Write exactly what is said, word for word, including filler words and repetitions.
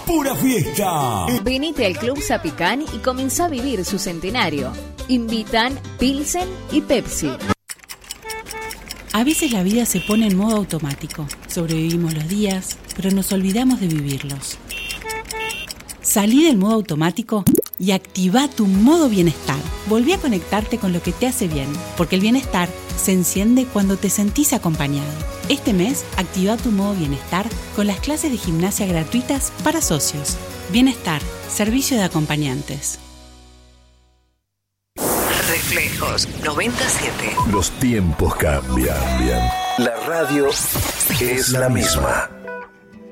pura fiesta. Venite al Club Zapicán y comenzá a vivir su centenario. Invitan Pilsen y Pepsi. A veces la vida se pone en modo automático. Sobrevivimos los días, pero nos olvidamos de vivirlos. Salí del modo automático y activá tu modo bienestar. Volví a conectarte con lo que te hace bien, porque el bienestar se enciende cuando te sentís acompañado. Este mes, activá tu modo bienestar con las clases de gimnasia gratuitas para socios. Bienestar, servicio de acompañantes. Reflejos noventa y siete. Los tiempos cambian. La radio es la misma.